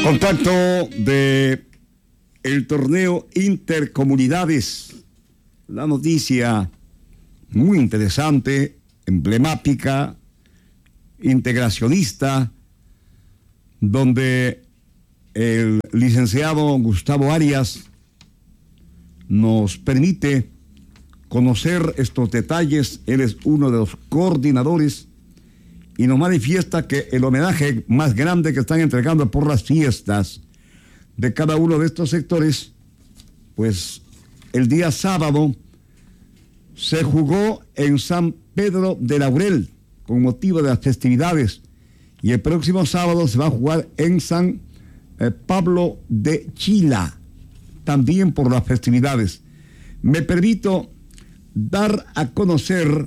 Contacto de el torneo Intercomunidades. La noticia muy interesante, emblemática, integracionista, donde el licenciado Gustavo Arias nos permite conocer estos detalles. Él es uno de los coordinadores y nos manifiesta que el homenaje más grande que están entregando por las fiestas de cada uno de estos sectores, pues el día sábado se jugó en San Pedro de Laurel con motivo de las festividades, y el próximo sábado se va a jugar en San Pablo de Chila, también por las festividades. Me permito dar a conocer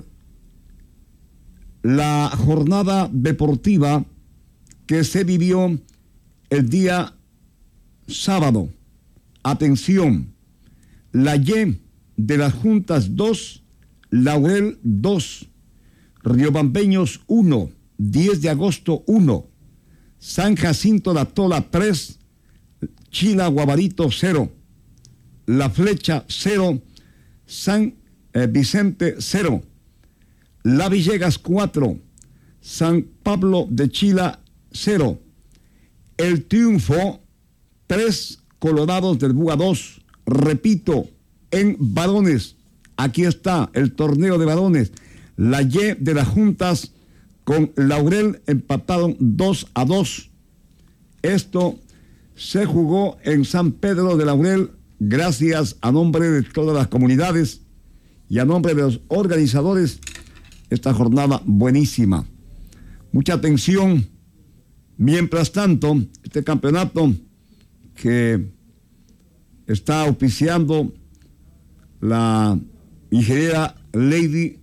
la jornada deportiva que se vivió el día sábado. Atención, la Y de las Juntas 2, Laurel 2, Riobambeños 1, 10 de agosto 1, San Jacinto de Atola 3, Chila Guabarito 0, La Flecha 0, San Vicente 0, La Villegas 4, San Pablo de Chila 0, El Triunfo 3, Colorados del Buga 2. Repito, en varones, aquí está el torneo de varones. La Y de las Juntas con Laurel empataron 2-2. Esto se jugó en San Pedro de Laurel, gracias a nombre de todas las comunidades y a nombre de los organizadores. Esta jornada buenísima. Mucha atención. Mientras tanto, este campeonato que está auspiciando la ingeniera Lady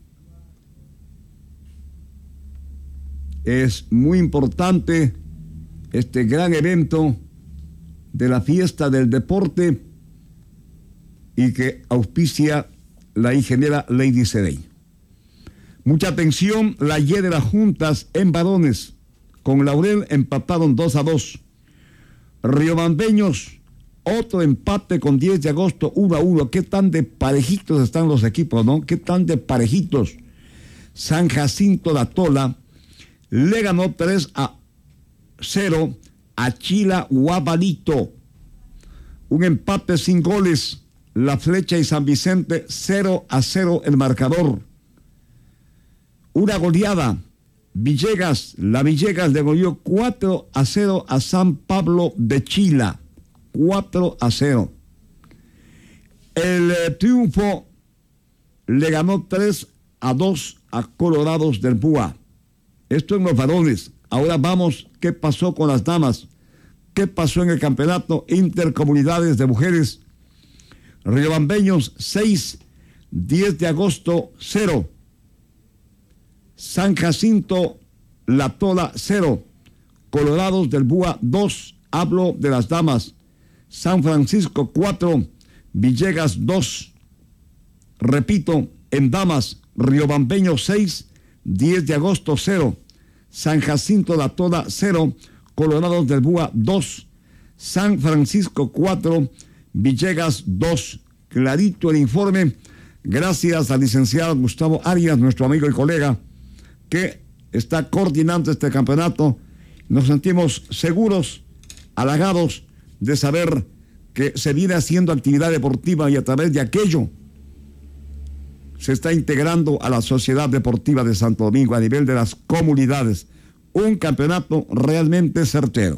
es muy importante, este gran evento de la fiesta del deporte, y que auspicia la ingeniera Lady Cedeño. Mucha atención, la Y de las Juntas en varones con Laurel empataron 2-2. Riobambeños, otro empate con 10 de agosto 1-1. Qué tan de parejitos están los equipos, ¿no? Qué tan de parejitos. San Jacinto de Atola le ganó 3-0 a Chila Guabalito. Un empate sin goles. La Flecha y San Vicente 0-0 el marcador. Una goleada. La Villegas le goleó 4-0 a San Pablo de Chila. 4-0. El Triunfo le ganó 3-2 a Colorados del Búa. Esto en los varones. Ahora vamos, ¿qué pasó con las damas? ¿Qué pasó en el campeonato Intercomunidades de mujeres? Riobambeños 6, 10 de agosto 0. San Jacinto La Tola 0. Colorados del Búa 2. Hablo de las damas. San Francisco 4. Villegas 2. Repito, en damas, Riobambeños 6, 10 de agosto 0. San Jacinto La Tola 0. Colorados del Búa 2. San Francisco 4. Villegas 2. Clarito el informe. Gracias al licenciado Gustavo Arias, nuestro amigo y colega, que está coordinando este campeonato. Nos sentimos seguros, halagados de saber que se viene haciendo actividad deportiva, y a través de aquello se está integrando a la sociedad deportiva de Santo Domingo a nivel de las comunidades. Un campeonato realmente certero.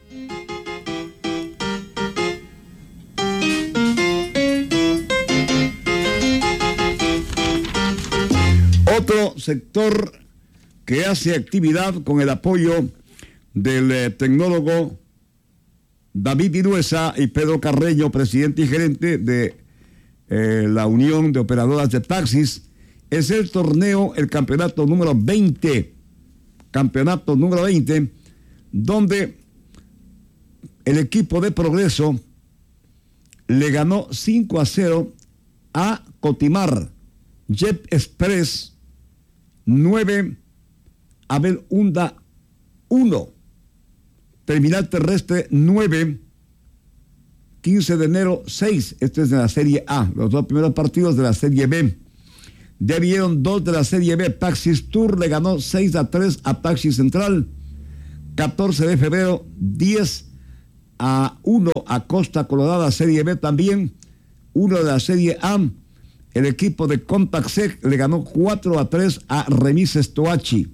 Otro sector que hace actividad con el apoyo del tecnólogo David Viruesa y Pedro Carreño, presidente y gerente de la Unión de Operadoras de Taxis, es el torneo, el campeonato número 20. Campeonato número 20, donde el equipo de Progreso le ganó 5-0 a Cotimar. Jet Express 9, Abel Hunda 1. Terminal Terrestre 9, 15 de enero 6. Este es de la Serie A, los dos primeros partidos de la Serie B. Ya vieron dos de la Serie B. Taxis Tour le ganó 6-3 a Taxi Central. 14 de febrero, 10-1 a Costa Colorada, Serie B también. 1 de la Serie A. El equipo de Contaxec le ganó 4-3 a Remises Toachi.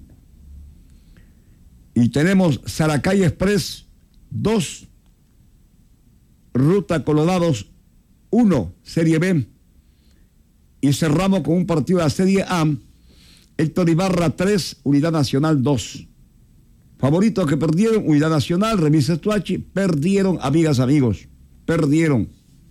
Y tenemos Saracay Express 2, Ruta Colorados 1, Serie B. Y cerramos con un partido de la Serie A. Héctor Ibarra 3, Unidad Nacional 2. Favoritos que perdieron: Unidad Nacional, Remises Toachi. Perdieron, amigas, amigos. Perdieron.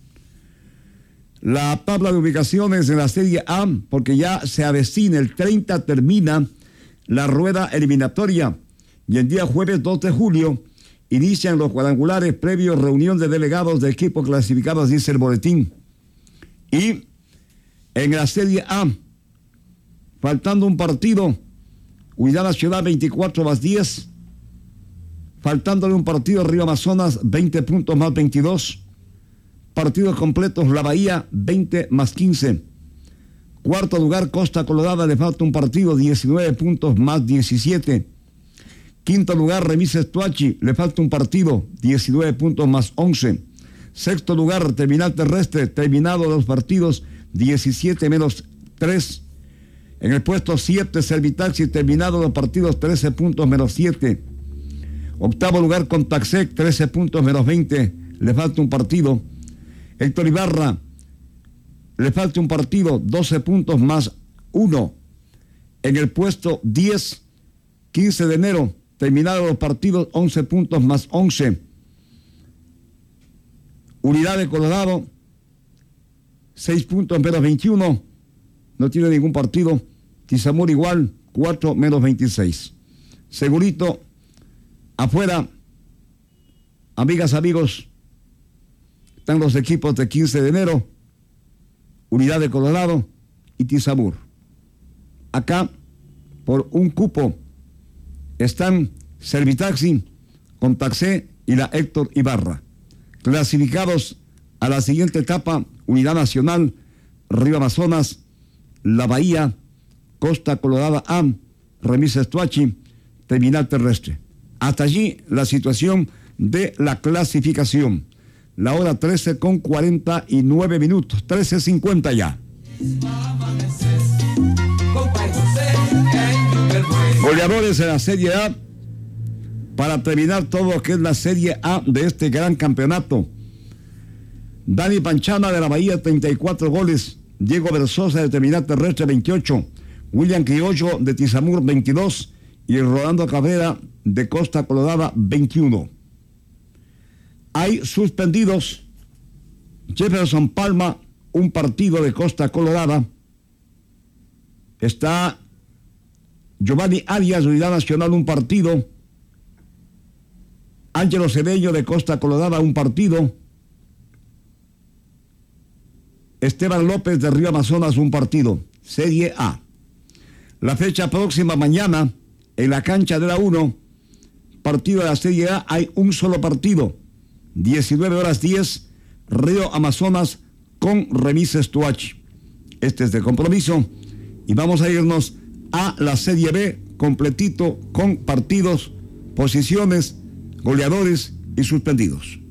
La tabla de ubicaciones en la Serie A, porque ya se avecina, el 30 termina la rueda eliminatoria. Y el día jueves 2 de julio inician los cuadrangulares previos, reunión de delegados de equipos clasificados, dice el boletín. Y en la Serie A, faltando un partido, Unidad Nacional 24+10, faltándole un partido, Río Amazonas 20 puntos más 22, partidos completos, La Bahía 20+15, cuarto lugar Costa Colorada, le falta un partido, 19 puntos más 17, quinto lugar Remises Toachi, le falta un partido, 19 puntos más 11, sexto lugar Terminal Terrestre, terminado los partidos, 17 menos 3, en el puesto 7 Servitaxi, terminado los partidos, 13 puntos menos 7, octavo lugar Contaxec, 13 puntos menos 20, le falta un partido. Héctor Ibarra, le falta un partido, 12 puntos más 1. En el puesto 10, 15 de enero, terminados los partidos, 11 puntos más 11. Unidad de Colorado, 6 puntos menos 21. No tiene ningún partido. Tizamur igual, 4 menos 26. Segurito, afuera, amigas, amigos, están los equipos de 15 de enero, Unidad de Colorado y Tizamur. Acá, por un cupo, están Servitaxi, Contaxé y la Héctor Ibarra. Clasificados a la siguiente etapa: Unidad Nacional, Río Amazonas, La Bahía, Costa Colorada A, Remises Toachi, Terminal Terrestre. Hasta allí la situación de la clasificación. La hora 13:49, 13:50 ya. Goleadores en la Serie A. Para terminar todo lo que es la Serie A de este gran campeonato: Dani Panchana de la Bahía, 34 goles. Diego Versosa de Terminal Terrestre, 28. William Criollo de Tizamur, 22. Y Rolando Cabrera de Costa Colorada, 21. Hay suspendidos: Jefferson Palma, un partido de Costa Colorada. Está Giovanni Arias de Unidad Nacional, un partido. Ángelo Cedeño de Costa Colorada, un partido. Esteban López de Río Amazonas, un partido. Serie A. La fecha próxima mañana, en la cancha de la 1, partido de la Serie A, hay un solo partido. 19:10, Río Amazonas con Remises Toachi. Este es de compromiso. Y vamos a irnos a la Serie B completito, con partidos, posiciones, goleadores y suspendidos.